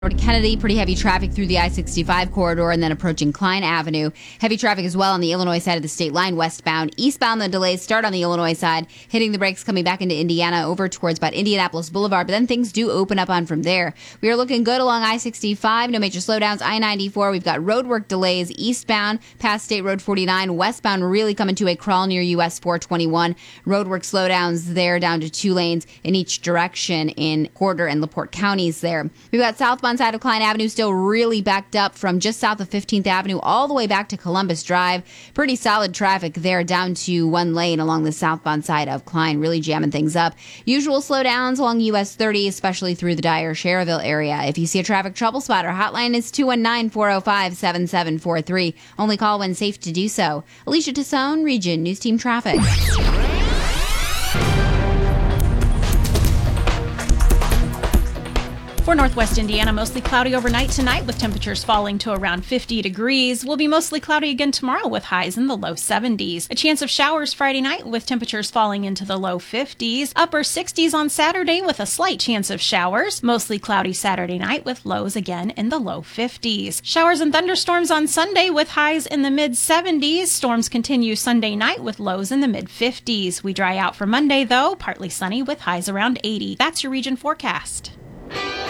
To Kennedy, pretty heavy traffic through the I-65 corridor and then approaching Klein Avenue. Heavy traffic as well on the Illinois side of the state line westbound. Eastbound, the delays start on the Illinois side, hitting the brakes coming back into Indiana over towards about Indianapolis Boulevard, but then things do open up on from there. We are looking good along I-65, no major slowdowns. I-94, we've got roadwork delays eastbound past State Road 49, westbound really coming to a crawl near US 421. Roadwork slowdowns there down to 2 lanes in each direction in Porter and LaPorte counties there. We've got southbound side of Klein Avenue still really backed up from just south of 15th Avenue all the way back to Columbus Drive. Pretty solid traffic there down to 1 lane along the southbound side of Klein, really jamming things up. Usual slowdowns along US 30, especially through the Dyer-Schererville area. If you see a traffic trouble spot, our hotline is 219-405-7743. Only call when safe to do so. Alicia Tassone, Region News Team Traffic. For Northwest Indiana, mostly cloudy overnight tonight with temperatures falling to around 50 degrees. Will be mostly cloudy again tomorrow with highs in the low 70s. A chance of showers Friday night with temperatures falling into the low 50s. Upper 60s on Saturday with a slight chance of showers. Mostly cloudy Saturday night with lows again in the low 50s. Showers and thunderstorms on Sunday with highs in the mid 70s. Storms continue Sunday night with lows in the mid 50s. We dry out for Monday though, partly sunny with highs around 80. That's your region forecast.